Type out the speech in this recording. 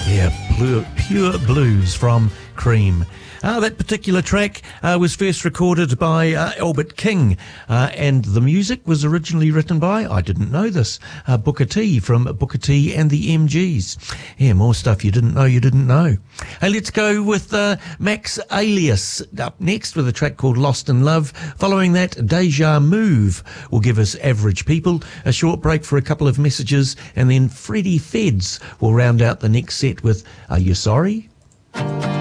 Yeah, pure blues from Cream. That particular track was first recorded by Albert King, and the music was originally written by, I didn't know this, Booker T from Booker T and the MGs. Yeah, more stuff you didn't know. Hey, let's go with Max Alias up next with a track called Lost in Love. Following that, Deja Move will give us Average People. A short break for a couple of messages, and then Freddie Feds will round out the next set with Are You Sorry?